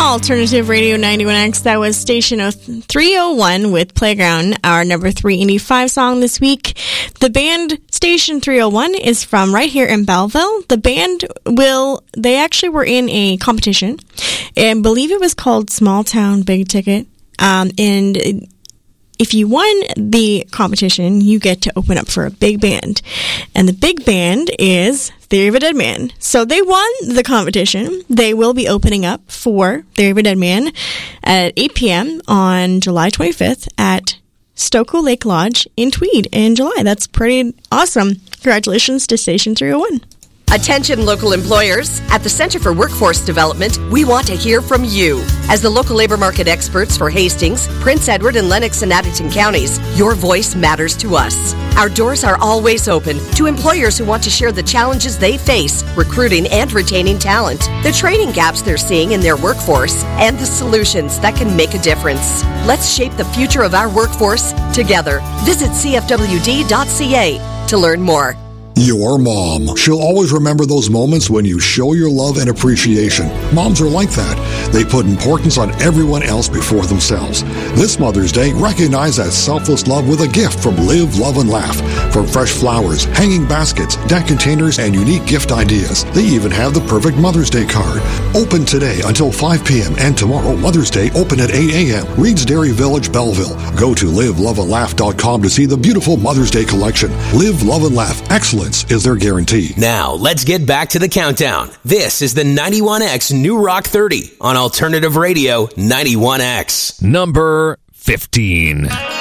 Alternative Radio 91X. That was station 301 with Playground, our number 385 song this week. The band Station 301 is from right here in Belleville. The band they actually were in a competition, and I believe it was called Small Town Big Ticket. And if you won the competition, you get to open up for a big band. And the big band is Theory of a Dead Man. So they won the competition. They will be opening up for Theory of a Dead Man at 8 p.m. on July 25th at Stokoe Lake Lodge in Tweed in July. That's pretty awesome. Congratulations to Station 301. Attention local employers. At the Center for Workforce Development, we want to hear from you. As the local labor market experts for Hastings, Prince Edward, and Lennox and Addington counties, your voice matters to us. Our doors are always open to employers who want to share the challenges they face recruiting and retaining talent, the training gaps they're seeing in their workforce, and the solutions that can make a difference. Let's shape the future of our workforce together. Visit cfwd.ca to learn more. Your mom. She'll always remember those moments when you show your love and appreciation. Moms are like that. They put importance on everyone else before themselves. This Mother's Day, recognize that selfless love with a gift from Live, Love, and Laugh. From fresh flowers, hanging baskets, deck containers, and unique gift ideas. They even have the perfect Mother's Day card. Open today until 5 p.m. and tomorrow, Mother's Day, open at 8 a.m. Reed's Dairy Village, Belleville. Go to liveloveandlaugh.com to see the beautiful Mother's Day collection. Live, Love, and Laugh. Excellence is their guarantee. Now, let's get back to the countdown. This is the 91X New Rock 30 on Alternative Radio 91X. Number 15.